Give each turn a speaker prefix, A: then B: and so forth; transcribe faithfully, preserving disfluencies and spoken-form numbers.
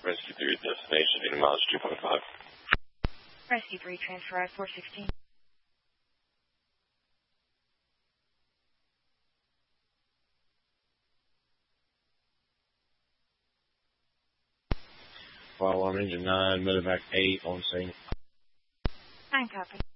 A: Rescue three, destination, eighty miles, two point five.
B: Rescue three, transfer I four sixteen.
C: Fire alarm engine nine, medevac eight on scene.
B: Nine copy.